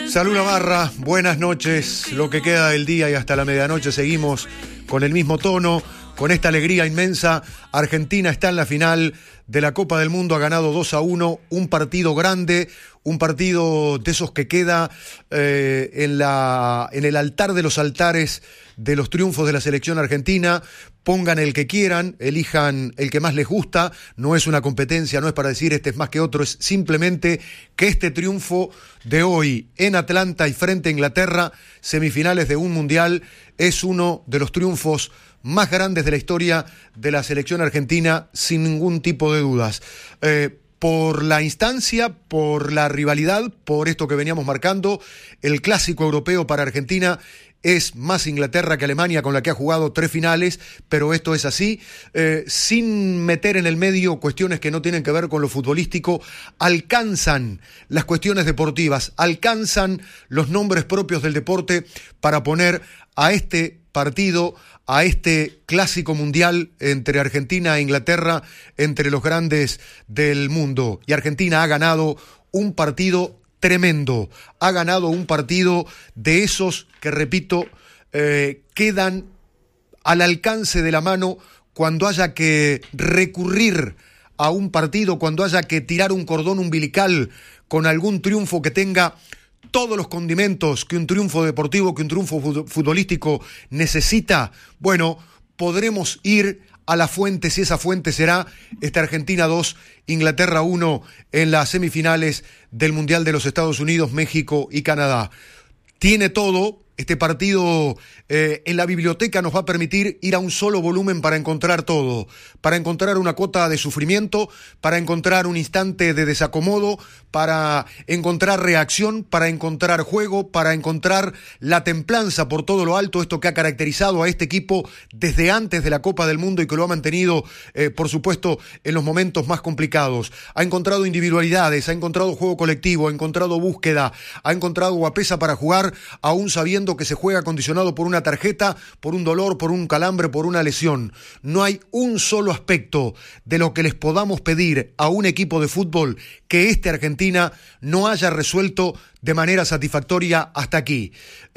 Salud Navarra, buenas noches. Lo que queda del día y hasta la medianoche seguimos con el mismo tono, con esta alegría inmensa. Argentina está en la final de la Copa del Mundo, ha ganado 2-1, un partido grande, un partido de esos que queda en el altar de los altares de los triunfos de la selección argentina. Pongan el que quieran, elijan el que más les gusta, no es una competencia, no es para decir este es más que otro, es simplemente que este triunfo de hoy en Atlanta y frente a Inglaterra, semifinales de un mundial, es uno de los triunfos más grandes de la historia de la selección argentina, sin ningún tipo de dudas. Por la instancia, por la rivalidad, por esto que veníamos marcando, el clásico europeo para Argentina es más Inglaterra que Alemania, con la que ha jugado 3 finales, pero esto es así, sin meter en el medio cuestiones que no tienen que ver con lo futbolístico. Alcanzan las cuestiones deportivas, alcanzan los nombres propios del deporte para poner a este partido, a este clásico mundial entre Argentina e Inglaterra, entre los grandes del mundo. Y Argentina ha ganado un partido tremendo, ha ganado un partido de esos que, repito, quedan al alcance de la mano cuando haya que recurrir a un partido, cuando haya que tirar un cordón umbilical con algún triunfo que tenga todos los condimentos que un triunfo deportivo, que un triunfo futbolístico necesita. Bueno, podremos ir a la fuente, si esa fuente será Argentina 2, Inglaterra 1 en las semifinales del Mundial de los Estados Unidos, México y Canadá. Tiene todo. Este partido en la biblioteca nos va a permitir ir a un solo volumen para encontrar todo, para encontrar una cuota de sufrimiento, para encontrar un instante de desacomodo, para encontrar reacción, para encontrar juego, para encontrar la templanza por todo lo alto, esto que ha caracterizado a este equipo desde antes de la Copa del Mundo y que lo ha mantenido, por supuesto, en los momentos más complicados. Ha encontrado individualidades, ha encontrado juego colectivo, ha encontrado búsqueda, ha encontrado guapesa para jugar, aún sabiendo que se juega condicionado por una tarjeta, por un dolor, por un calambre, por una lesión. No hay un solo aspecto de lo que les podamos pedir a un equipo de fútbol que Argentina no haya resuelto de manera satisfactoria hasta aquí.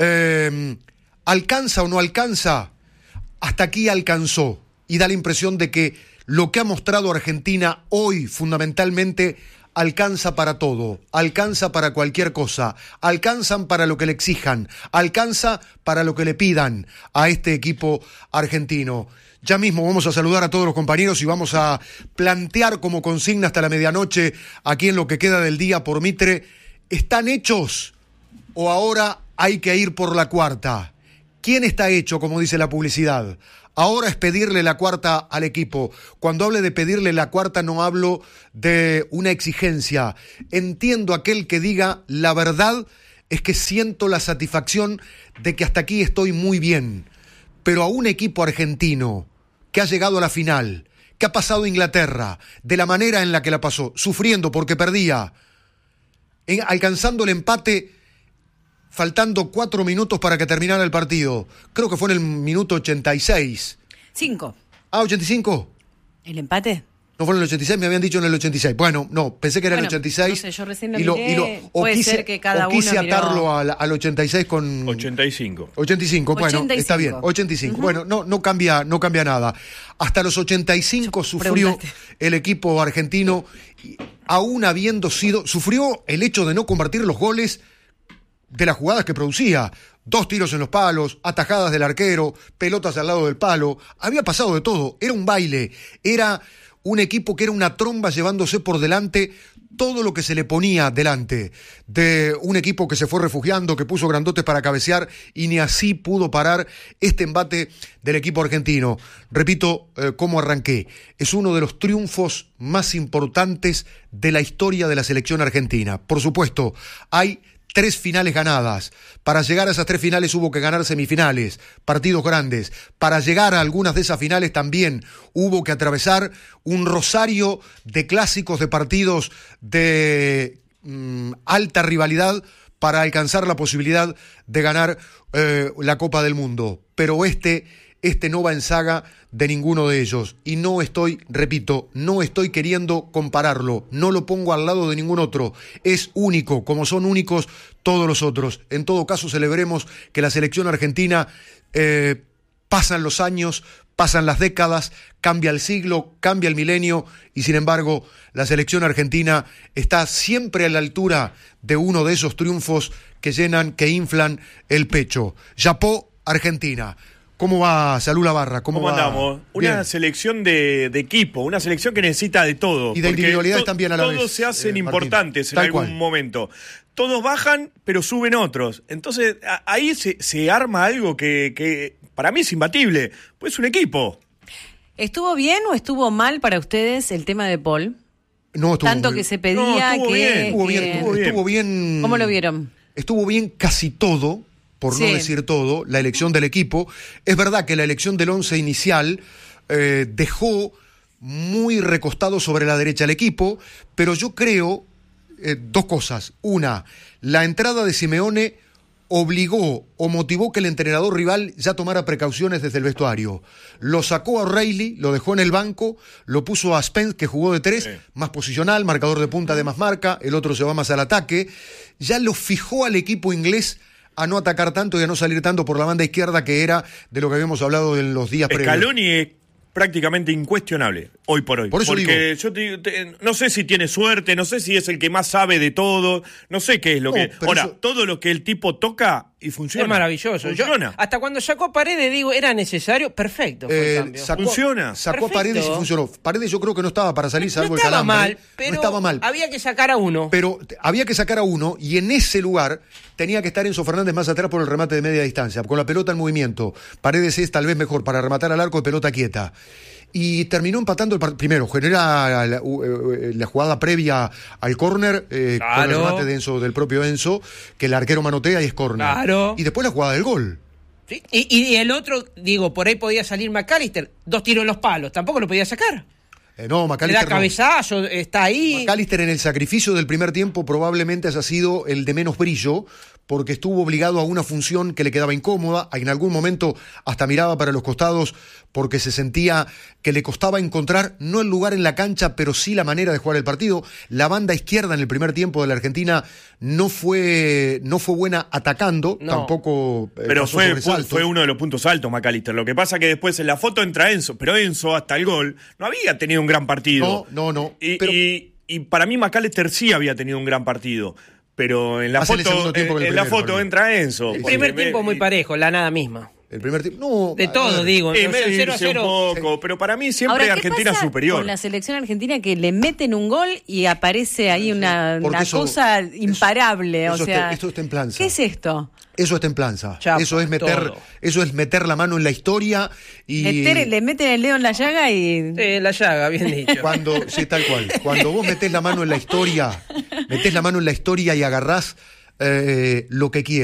¿Alcanza o no alcanza? Hasta aquí alcanzó. Y da la impresión de que lo que ha mostrado Argentina hoy, fundamentalmente, alcanza para todo, alcanza para cualquier cosa, alcanzan para lo que le exijan, alcanza para lo que le pidan a este equipo argentino. Ya mismo vamos a saludar a todos los compañeros y vamos a plantear como consigna hasta la medianoche, aquí en lo que queda del día por Mitre, ¿están hechos o ahora hay que ir por la cuarta? ¿Quién está hecho, como dice la publicidad? Ahora es pedirle la cuarta al equipo. Cuando hable de pedirle la cuarta no hablo de una exigencia. Entiendo aquel que diga la verdad es que siento la satisfacción de que hasta aquí estoy muy bien. Pero a un equipo argentino que ha llegado a la final, que ha pasado Inglaterra de la manera en la que la pasó, sufriendo porque perdía, alcanzando el empate, faltando 4 minutos para que terminara el partido. Creo que fue en el minuto 86. 5. Ah, 85. ¿El empate? ¿No fue en el 86? Me habían dicho en el 86. Bueno, no, pensé que era el 86. No sé, yo recién lo miré. Puede ser que cada uno quise atarlo miró al 86 con... 85. 85, bueno, 85. está bien, 85. Uh-huh. Bueno, no cambia nada. Hasta los 85 sufrió el equipo argentino, aún habiendo sido... Sufrió el hecho de no convertir los goles de las jugadas que producía. 2 tiros en los palos, atajadas del arquero, pelotas al lado del palo. Había pasado de todo. Era un baile. Era un equipo que era una tromba llevándose por delante todo lo que se le ponía delante. De un equipo que se fue refugiando, que puso grandotes para cabecear y ni así pudo parar este embate del equipo argentino. Repito cómo arranqué. Es uno de los triunfos más importantes de la historia de la selección argentina. Por supuesto, hay 3 finales ganadas. Para llegar a esas 3 finales hubo que ganar semifinales, partidos grandes. Para llegar a algunas de esas finales también hubo que atravesar un rosario de clásicos, de partidos de alta rivalidad para alcanzar la posibilidad de ganar la Copa del Mundo. Pero este este no va en saga de ninguno de ellos. Y no estoy queriendo compararlo, no lo pongo al lado de ningún otro. Es único, como son únicos todos los otros. En todo caso, celebremos que la selección argentina, pasan los años, pasan las décadas, cambia el siglo, cambia el milenio, y sin embargo, la selección argentina está siempre a la altura de uno de esos triunfos que llenan, que inflan el pecho. Chapó, Argentina. ¿Cómo va Salud Labarra? ¿Cómo andamos? Una Bien. selección de equipo, una selección que necesita de todo. Y de individualidades también a la vez. Todos se hacen importantes en Tal algún cual. momento. Todos bajan, pero suben otros. Entonces, ahí se arma algo que para mí es imbatible. Pues es un equipo. ¿Estuvo bien o estuvo mal para ustedes el tema de Paul? No, estuvo Tanto muy- que se pedía estuvo bien, Estuvo bien. ¿Cómo lo vieron? Estuvo bien casi todo, por Sí. no decir todo, la elección del equipo. Es verdad que la elección del 11 inicial dejó muy recostado sobre la derecha al equipo, pero yo creo dos cosas. Una, la entrada de Simeone obligó o motivó que el entrenador rival ya tomara precauciones desde el vestuario. Lo sacó a O'Reilly, lo dejó en el banco, lo puso a Spence, que jugó de 3, más posicional, marcador de punta de más marca, el otro se va más al ataque. Ya lo fijó al equipo inglés a no atacar tanto y a no salir tanto por la banda izquierda, que era de lo que habíamos hablado en los días previos. Scaloni es prácticamente incuestionable hoy por hoy. Por eso porque yo no sé si tiene suerte, no sé si es el que más sabe de todo, no sé qué es lo No, que... pero Ahora, eso- todo lo que el tipo toca y funciona. Es maravilloso. Funciona. Hasta cuando sacó a Paredes, digo, era necesario. Perfecto fue el cambio. Funciona. Sacó a Perfecto. Paredes y funcionó. Paredes yo creo que no estaba para salir, salvo No el estaba calambre. mal, pero no estaba mal. había que sacar a uno. Pero había que sacar a uno, y en ese lugar tenía que estar Enzo Fernández más atrás por el remate de media distancia, con la pelota en movimiento. Paredes es tal vez mejor para rematar al arco de pelota quieta. Y terminó empatando el partido. Primero, genera la jugada previa al córner, con el Claro. remate de Enzo, del propio Enzo, que el arquero manotea y es córner. Claro. Y después la jugada del gol. ¿Sí? Y el otro, digo, por ahí podía salir McAllister. 2 tiros en los palos. Tampoco lo podía sacar. No, Le da McAllister no. cabezazo, está ahí. McAllister en el sacrificio del primer tiempo probablemente haya sido el de menos brillo, porque estuvo obligado a una función que le quedaba incómoda. En algún momento hasta miraba para los costados porque se sentía que le costaba encontrar no el lugar en la cancha, pero sí la manera de jugar el partido. La banda izquierda en el primer tiempo de la Argentina no fue buena atacando, No. tampoco Pero pasó fue sobresaltos. uno de los puntos altos, McAllister. Lo que pasa que después en la foto entra Enzo, pero Enzo hasta el gol no había tenido un gran partido. No. Y, Pero- y para mí McAllister sí había tenido un gran partido. Pero en la Más en el segundo foto, tiempo que el en la primero, foto para mí. entra Enzo. El porque primer tiempo muy parejo, la nada misma. El primer tiempo. No, De a todo, ver. digo. Sí, O sea, 0 a medirse 0. un poco, pero para mí siempre Ahora, ¿qué Argentina pasa superior. con la selección argentina que le meten un gol y aparece ahí una Porque eso- cosa imparable? eso o sea, es templanza. ¿qué es esto? Eso es templanza. Chapa, eso es meter la mano en la historia y Le meten el dedo en la llaga y... La llaga, bien dicho. sí, tal cual. Cuando vos metés la mano en la historia y agarrás lo que quieras.